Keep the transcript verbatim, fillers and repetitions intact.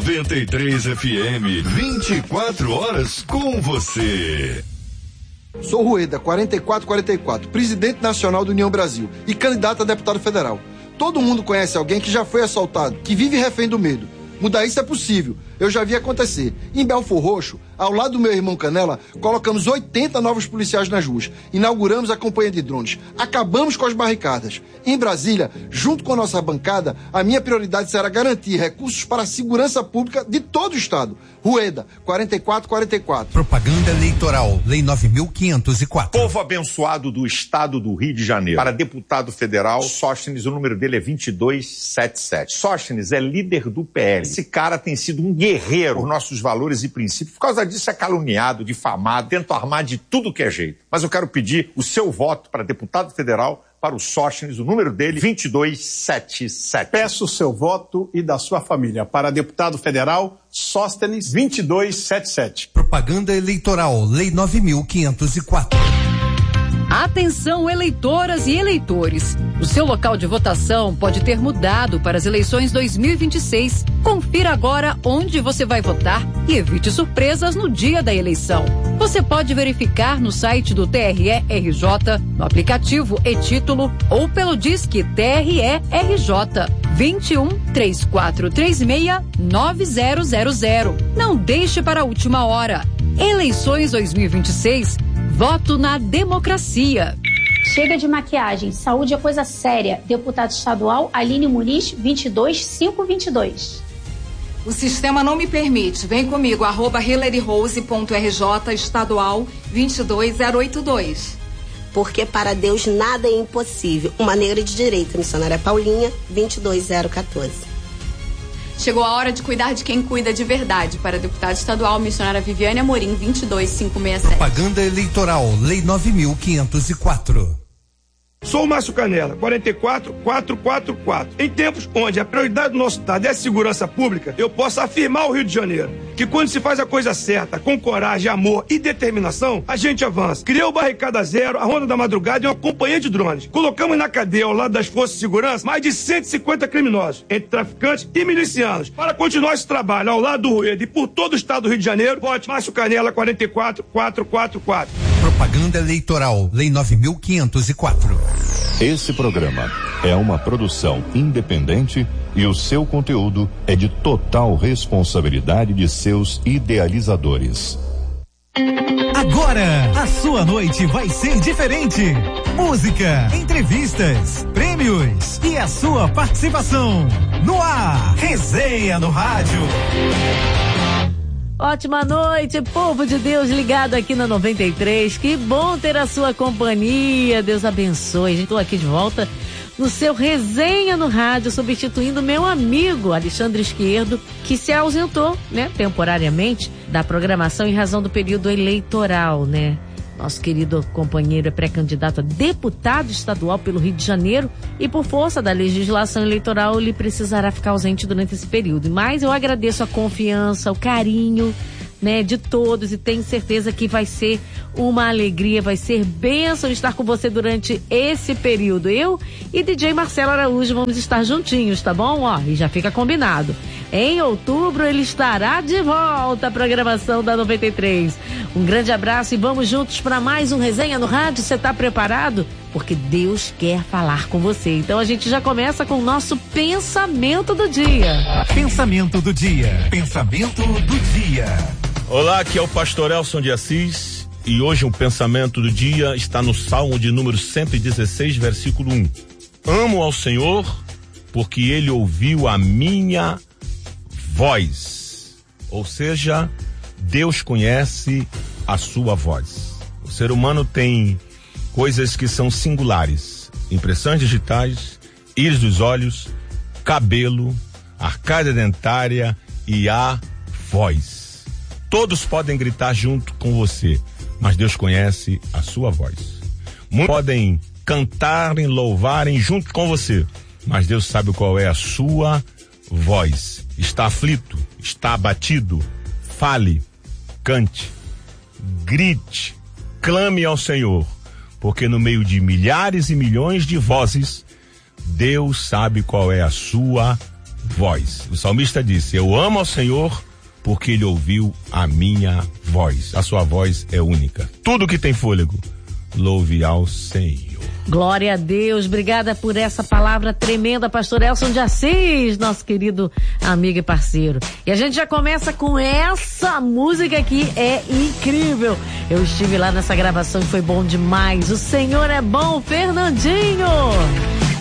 noventa e três F M, vinte e quatro horas com você. Sou Rueda, quarenta e quatro quarenta e quatro, presidente nacional do União Brasil e candidato a deputado federal. Todo mundo conhece alguém que já foi assaltado, que vive refém do medo. Mudar isso é possível. Eu já vi acontecer. Em Belfor Roxo, ao lado do meu irmão Canela, colocamos oitenta novos policiais nas ruas. Inauguramos a campanha de drones. Acabamos com as barricadas. Em Brasília, junto com a nossa bancada, a minha prioridade será garantir recursos para a segurança pública de todo o estado. Rueda, quarenta e quatro quarenta e quatro. Propaganda eleitoral, Lei nove mil quinhentos e quatro. Povo abençoado do estado do Rio de Janeiro. Para deputado federal, Sóstenes, o número dele é vinte e dois setenta e sete. Sóstenes é líder do P L. Esse cara tem sido um guerreiro por nossos valores e princípios. Por causa disso é caluniado, difamado, tenta armar de tudo que é jeito. Mas eu quero pedir o seu voto para deputado federal para o Sóstenes, o número dele, vinte e dois setenta e sete. Peço o seu voto e da sua família para deputado federal, Sóstenes, vinte e dois setenta e sete. Propaganda eleitoral, Lei nove mil quinhentos e quatro. Atenção, eleitoras e eleitores. O seu local de votação pode ter mudado para as eleições dois mil e vinte e seis. Confira agora onde você vai votar e evite surpresas no dia da eleição. Você pode verificar no site do T R E R J, no aplicativo e-Título ou pelo Disque T R E R J vinte e um, três quatro três seis, nove zero zero zero. Não deixe para a última hora. Eleições dois mil e vinte e seis. Voto na democracia. Chega de maquiagem, saúde é coisa séria. Deputado estadual Aline Muniz, vinte e dois mil quinhentos e vinte e dois. O sistema não me permite. Vem comigo, arroba hilary rose ponto r j estadual vinte e dois mil oitenta e dois. Porque para Deus nada é impossível. Uma negra de direita, missionária Paulinha, vinte e dois mil quatorze. Chegou a hora de cuidar de quem cuida de verdade. Para deputado estadual, missionária Viviane Amorim, vinte e dois mil quinhentos e sessenta e sete. Propaganda eleitoral, Lei nove mil quinhentos e quatro. Sou o Márcio Canela, quarenta e quatro quatrocentos e quarenta e quatro. Em tempos onde a prioridade do nosso estado é a segurança pública, eu posso afirmar ao Rio de Janeiro que quando se faz a coisa certa, com coragem, amor e determinação, a gente avança. Criou o Barricada Zero, a Ronda da Madrugada e uma companhia de drones. Colocamos na cadeia, ao lado das forças de segurança, mais de cento e cinquenta criminosos, entre traficantes e milicianos. Para continuar esse trabalho ao lado do Rueda e por todo o estado do Rio de Janeiro, vote Márcio Canela, quarenta e quatro quatrocentos e quarenta e quatro. Propaganda eleitoral, Lei nove mil quinhentos e quatro. Esse programa é uma produção independente e o seu conteúdo é de total responsabilidade de seus idealizadores. Agora, a sua noite vai ser diferente. Música, entrevistas, prêmios e a sua participação. No ar, Resenha no Rádio. Ótima noite, povo de Deus ligado aqui na noventa e três. Que bom ter a sua companhia. Deus abençoe. Estou aqui de volta no seu Resenha no Rádio, substituindo meu amigo Alexandre Esquerdo, que se ausentou, né, temporariamente da programação em razão do período eleitoral, né? Nosso querido companheiro é pré-candidato a deputado estadual pelo Rio de Janeiro e por força da legislação eleitoral ele precisará ficar ausente durante esse período. Mas eu agradeço a confiança, o carinho, né, de todos e tenho certeza que vai ser uma alegria, vai ser bênção estar com você durante esse período. Eu e D J Marcelo Araújo vamos estar juntinhos, tá bom? Ó, e já fica combinado. Em outubro ele estará de volta à programação da noventa e três. Um grande abraço e vamos juntos para mais um Resenha no Rádio. Você tá preparado? Porque Deus quer falar com você. Então a gente já começa com o nosso pensamento do dia. Pensamento do dia. Pensamento do dia. Olá, aqui é o pastor Elson de Assis e hoje o pensamento do dia está no Salmo de número cento e dezesseis, versículo um. Amo ao Senhor porque Ele ouviu a minha voz. Ou seja, Deus conhece a sua voz. O ser humano tem coisas que são singulares: impressões digitais, íris dos olhos, cabelo, arcádia dentária e a voz. Todos podem gritar junto com você, mas Deus conhece a sua voz. Muitos podem cantarem, louvarem junto com você, mas Deus sabe qual é a sua voz. Está aflito, está abatido, fale, cante, grite, clame ao Senhor, porque no meio de milhares e milhões de vozes, Deus sabe qual é a sua voz. O salmista disse: eu amo ao Senhor porque ele ouviu a minha voz. A sua voz é única. Tudo que tem fôlego, louve ao Senhor. Glória a Deus, obrigada por essa palavra tremenda, pastor Elson de Assis, nosso querido amigo e parceiro. E a gente já começa com essa música que é incrível. Eu estive lá nessa gravação e foi bom demais. O Senhor é bom, Fernandinho.